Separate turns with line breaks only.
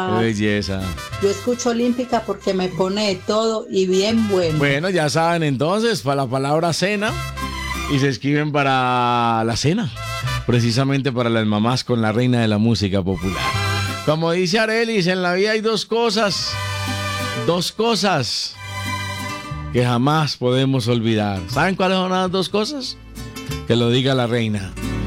Qué belleza.
Yo escucho Olímpica porque me pone de todo y bien bueno.
Bueno, ya saben entonces, para la palabra cena y se escriben para la cena, precisamente para las mamás con la reina de la música popular. Como dice Arelis, en la vida hay dos cosas que jamás podemos olvidar. ¿Saben cuáles son las dos cosas? Que lo diga la reina.